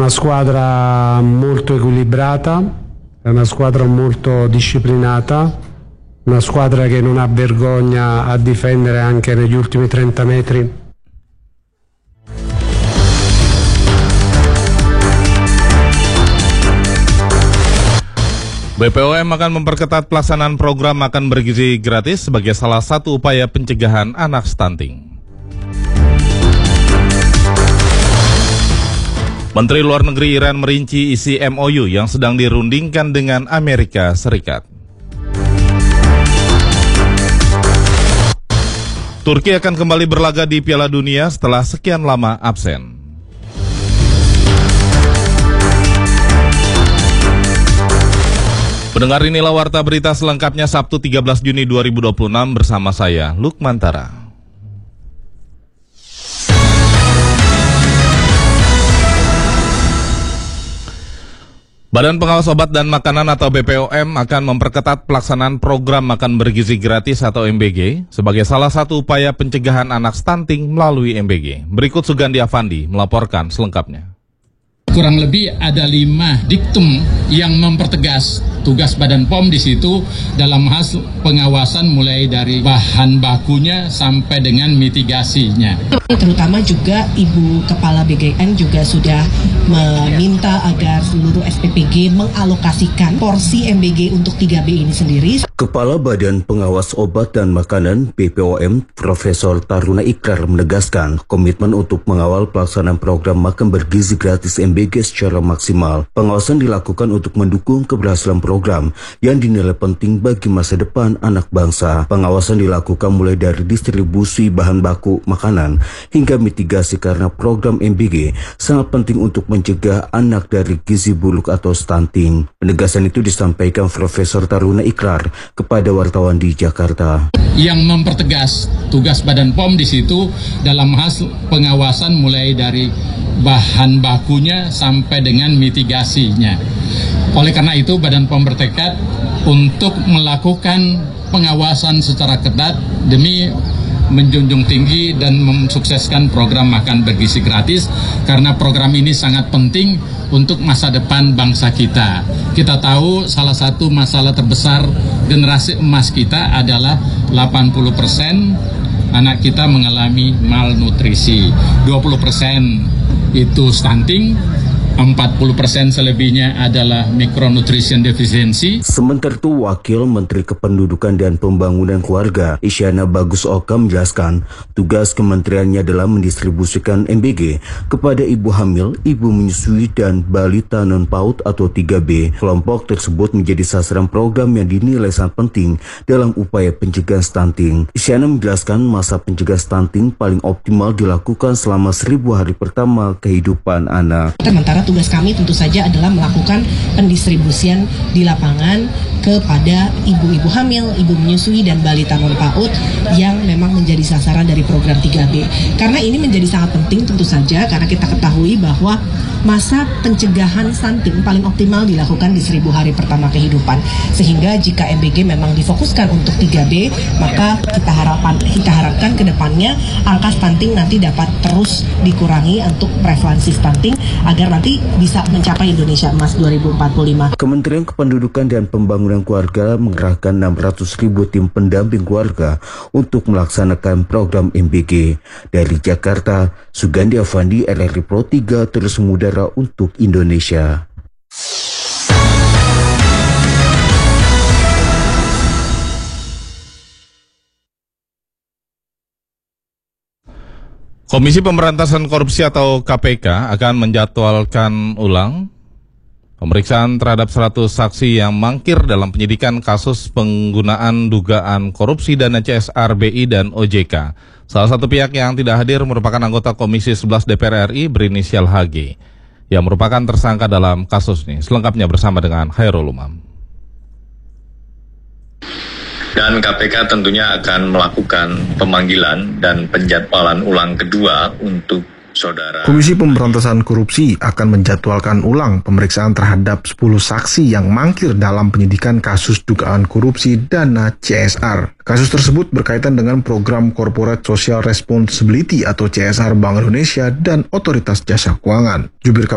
una squadra molto equilibrata, è una squadra molto disciplinata, una squadra che non ha vergogna a difendere anche negli ultimi 30 metri. BPOM akan memperketat pelaksanaan program makan bergizi gratis sebagai salah satu upaya pencegahan anak stunting. Menteri Luar Negeri Iran merinci isi MOU yang sedang dirundingkan dengan Amerika Serikat. Turki akan kembali berlaga di Piala Dunia setelah sekian lama absen. Pendengar, inilah Warta Berita selengkapnya Sabtu 13 Juni 2026 bersama saya, Lukman Tara. Badan Pengawas Obat dan Makanan atau BPOM akan memperketat pelaksanaan program makan bergizi gratis atau MBG sebagai salah satu upaya pencegahan anak stunting melalui MBG. Berikut Sugandi Afandi melaporkan selengkapnya. Kurang lebih ada 5 diktum yang mempertegas tugas Badan POM di situ dalam hal pengawasan mulai dari bahan bakunya sampai dengan mitigasinya. Terutama juga Ibu Kepala BGN juga sudah meminta agar seluruh SPPG mengalokasikan porsi MBG untuk 3B ini sendiri. Kepala Badan Pengawas Obat dan Makanan BPOM Profesor Taruna Ikrar menegaskan komitmen untuk mengawal pelaksanaan program makan bergizi gratis MBG secara maksimal. Pengawasan dilakukan untuk mendukung keberhasilan program yang dinilai penting bagi masa depan anak bangsa. Pengawasan dilakukan mulai dari distribusi bahan baku makanan hingga mitigasi karena program MBG sangat penting untuk mencegah anak dari gizi buruk atau stunting. Penegasan itu disampaikan Profesor Taruna Ikrar kepada wartawan di Jakarta. Yang mempertegas tugas Badan POM di situ dalam hal pengawasan mulai dari bahan bakunya sampai dengan mitigasinya. Oleh karena itu Badan POM bertekad untuk melakukan pengawasan secara ketat demi menjunjung tinggi dan mensukseskan program makan bergizi gratis karena program ini sangat penting untuk masa depan bangsa kita. Kita tahu salah satu masalah terbesar generasi emas kita adalah 80% anak kita mengalami malnutrisi, 20% itu stunting, 40% selebihnya adalah micronutrition deficiency. Sementara itu, Wakil Menteri Kependudukan dan Pembangunan Keluarga Isyana Bagus Oka menjelaskan tugas kementeriannya adalah mendistribusikan MBG kepada ibu hamil, ibu menyusui, dan balita non-PAUD atau 3B. Kelompok tersebut menjadi sasaran program yang dinilai sangat penting dalam upaya pencegahan stunting. Isyana menjelaskan masa pencegahan stunting paling optimal dilakukan selama 1000 hari pertama kehidupan anak. Sementara tugas kami tentu saja adalah melakukan pendistribusian di lapangan kepada ibu-ibu hamil, ibu menyusui, dan balita non-PAUD yang memang menjadi sasaran dari program 3B. Karena ini menjadi sangat penting tentu saja karena kita ketahui bahwa masa pencegahan stunting paling optimal dilakukan di 1000 hari pertama kehidupan. Sehingga jika MBG memang difokuskan untuk 3B, maka kita harapkan ke depannya angka stunting nanti dapat terus dikurangi untuk prevalensi stunting agar nanti bisa mencapai Indonesia Emas 2045. Kementerian Kependudukan dan Pembangunan Keluarga mengerahkan 600.000 tim pendamping keluarga untuk melaksanakan program MBG. Dari Jakarta, Sugandi Afandi, RRI Pro 3, terus mengudara untuk Indonesia. Komisi Pemberantasan Korupsi atau KPK akan menjadwalkan ulang pemeriksaan terhadap 100 saksi yang mangkir dalam penyidikan kasus penggunaan dugaan korupsi dana CSR, BI, dan OJK. Salah satu pihak yang tidak hadir merupakan anggota Komisi 11 DPR RI berinisial HG, yang merupakan tersangka dalam kasus ini. Selengkapnya bersama dengan Khairul Umam. Dan KPK tentunya akan melakukan pemanggilan dan penjadwalan ulang kedua untuk saudara. Komisi Pemberantasan Korupsi akan menjadwalkan ulang pemeriksaan terhadap 10 saksi yang mangkir dalam penyidikan kasus dugaan korupsi dana CSR. Kasus tersebut berkaitan dengan program Corporate Social Responsibility atau CSR Bank Indonesia dan Otoritas Jasa Keuangan. Jubir